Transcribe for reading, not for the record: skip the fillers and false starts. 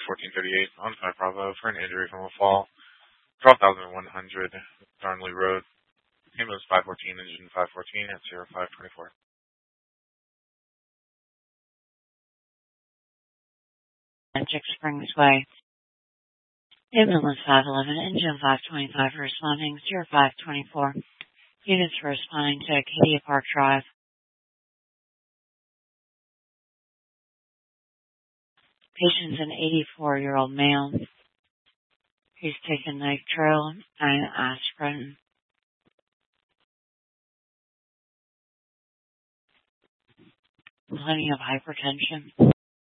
1438 on 5 Bravo for an injury from a fall. 12,100 Darnley Road. Ambulance 514, engine 514 at 0524. Magic Springs Way. Ambulance 511, engine 525 responding 0524. Units responding to Acadia Park Drive. Patient's an 84-year-old male. He's taken nitro and aspirin. Complaining of hypertension.